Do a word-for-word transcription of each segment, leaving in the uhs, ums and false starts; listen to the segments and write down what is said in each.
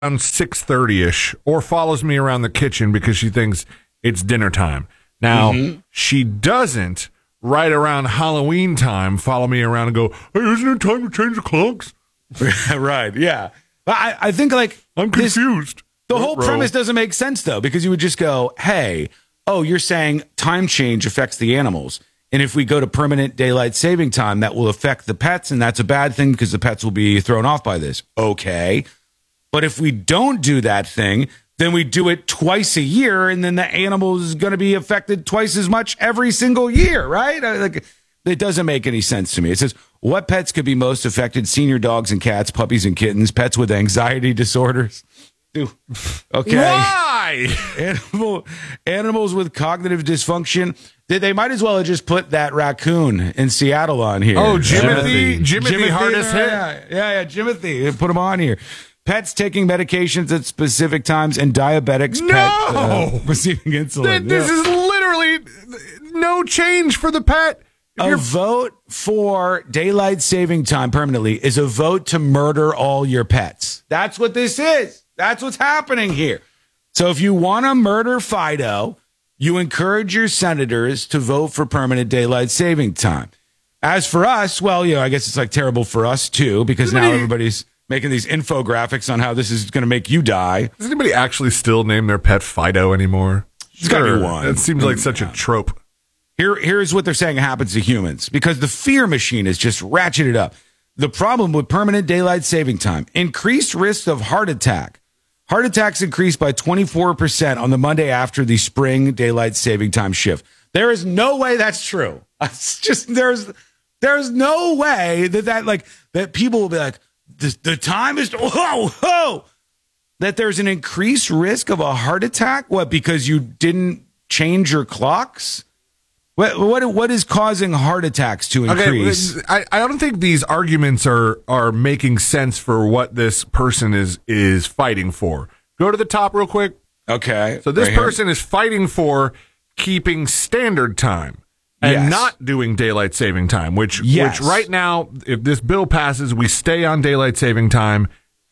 six thirty-ish or follows me around the kitchen because she thinks it's dinner time. Now, mm-hmm. she doesn't, right around Halloween time, follow me around and go, hey, isn't it time to change the clocks? Right, yeah. I, I think, like... I'm confused. This, the whole bro. premise doesn't make sense, though, because you would just go, hey, oh, you're saying time change affects the animals. And if we go to permanent daylight saving time, that will affect the pets, and that's a bad thing because the pets will be thrown off by this. Okay. But if we don't do that thing... then we do it twice a year, and then the animal is going to be affected twice as much every single year, right? Like, it doesn't make any sense to me. It says, what pets could be most affected? Senior dogs and cats, puppies and kittens, pets with anxiety disorders. Okay. Why? Animal, animals with cognitive dysfunction. They, they might as well have just put that raccoon in Seattle on here. Oh, Jimothy. Jimothy, Jimothy hardest hit. Yeah, yeah, yeah, Jimothy. Put him on here. Pets taking medications at specific times and diabetics no! pet, uh, receiving insulin. This yeah. is literally no change for the pet. If a you're... vote for daylight saving time permanently is a vote to murder all your pets. That's what this is. That's what's happening here. So if you want to murder Fido, you encourage your senators to vote for permanent daylight saving time. As for us, well, you know, I guess it's like terrible for us too, because now everybody's making these infographics on how this is going to make you die. Does anybody actually still name their pet Fido anymore? It's got to be one. It seems like such a trope. Here, here's what they're saying happens to humans, because the fear machine is just ratcheted up. The problem with permanent daylight saving time, increased risk of heart attack. Heart attacks increased by twenty-four percent on the Monday after the spring daylight saving time shift. There is no way that's true. It's just, there's, there's no way that that, like, that people will be like, The, the time is, whoa, whoa, that there's an increased risk of a heart attack? What, because you didn't change your clocks? What what, what is causing heart attacks to increase? Okay, I, I don't think these arguments are, are making sense for what this person is, is fighting for. Go to the top real quick. Okay. So this right person here. is fighting for keeping standard time. And yes. not doing daylight saving time, which yes. which right now, if this bill passes, we stay on daylight saving time,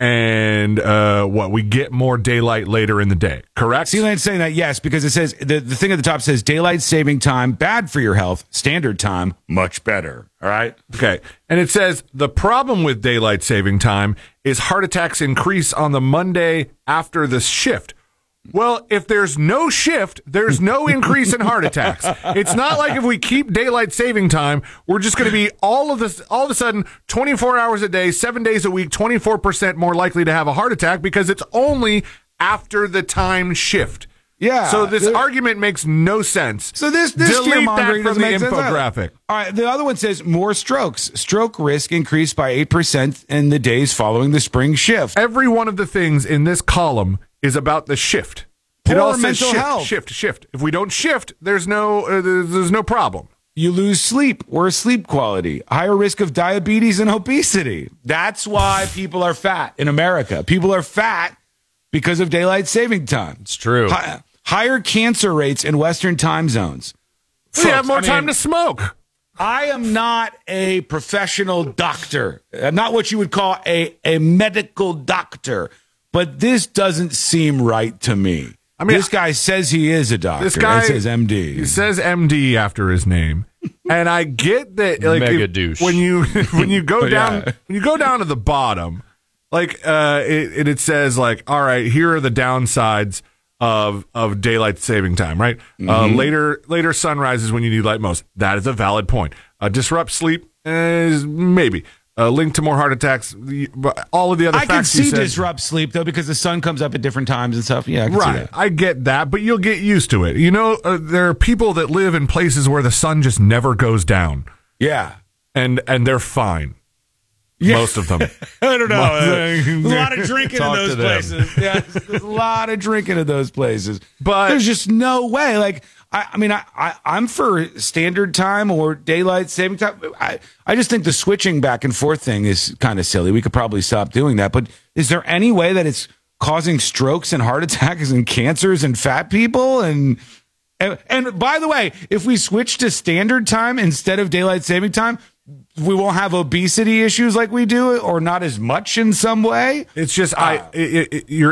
and uh, what we get more daylight later in the day. Correct? Sealand's saying that yes, because it says the, the thing at the top says daylight saving time bad for your health, standard time much better. All right. Okay. And it says the problem with daylight saving time is heart attacks increase on the Monday after the shift. Well, if there's no shift, there's no increase in heart attacks. It's not like if we keep daylight saving time, we're just going to be all of this, all of a sudden, twenty-four hours a day, seven days a week, twenty-four percent more likely to have a heart attack because it's only after the time shift. Yeah. So this argument makes no sense. So this this delete that fear-mongering from doesn't the make sense. infographic. All right. The other one says more strokes. Stroke risk increased by eight percent in the days following the spring shift. Every one of the things in this column is about the shift. Poor it all says mental shift, health. shift, shift. If we don't shift, there's no uh, there's, there's no problem. You lose sleep, worse sleep quality, higher risk of diabetes and obesity. That's why people are fat in America. People are fat because of daylight saving time. It's true. Hi- higher cancer rates in Western time zones. We have more I time mean, to smoke. I am not a professional doctor. I'm not what you would call a, a medical doctor, but this doesn't seem right to me. I mean, this guy says he is a doctor. This guy it says M D. He says M D after his name, and I get that. Like, Mega if, douche. When you when you go down Yeah. when you go down to the bottom, like uh, it, it it says like, all right, here are the downsides of of daylight saving time. Right, mm-hmm. uh, later later sunrises when you need light most. That is a valid point. Uh, disrupt sleep is maybe. Uh, linked to more heart attacks, the, all of the other I facts can see you said, disrupt sleep, though, because the sun comes up at different times and stuff. Yeah, I can right. see that. I get that, but you'll get used to it. You know, uh, there are people that live in places where the sun just never goes down. Yeah. And and they're fine. Yeah. Most of them. I don't know. Most- There's a lot of drinking in Talk those to them. places. Yeah, there's a lot of drinking in those places. But- there's just no way. Like, I, I mean, I, I, I'm for standard time or daylight saving time. I, I just think the switching back and forth thing is kind of silly. We could probably stop doing that. But is there any way that it's causing strokes and heart attacks and cancers and fat people? And, and, and by the way, if we switch to standard time instead of daylight saving time, we won't have obesity issues like we do, or not as much in some way. It's just I. It, it, you're